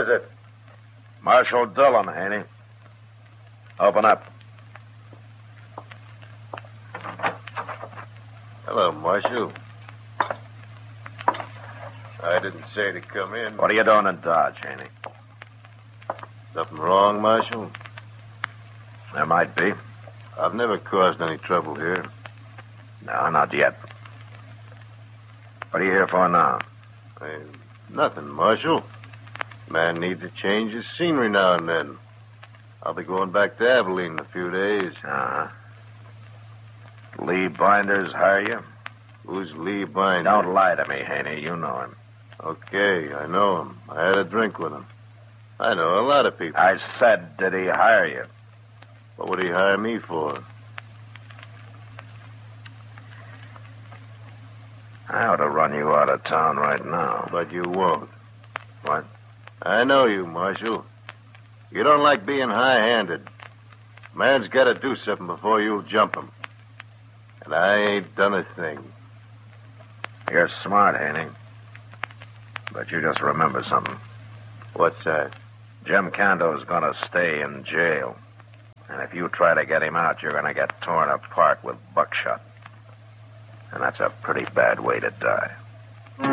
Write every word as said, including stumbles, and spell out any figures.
is it? Marshal Dillon, Haney. Open up. Hello, Marshal. I didn't say to come in. What are you doing in Dodge, Haney? Something wrong, Marshal? There might be. I've never caused any trouble here. No, not yet. What are you here for now? I, nothing, Marshal. Man needs a change of scenery now and then. I'll be going back to Abilene in a few days. Uh-huh. Lee Binders hire you? Who's Lee Binders? Don't lie to me, Haney. You know him. Okay, I know him. I had a drink with him. I know a lot of people. I said, did he hire you? What would he hire me for? I ought to run you out of town right now. But you won't. What? I know you, Marshal. You don't like being high-handed. Man's got to do something before you'll jump him. And I ain't done a thing. You're smart, Haney. But you just remember something. What's that? Jim Cando's gonna stay in jail. And if you try to get him out, you're gonna get torn apart with buckshot. And that's a pretty bad way to die.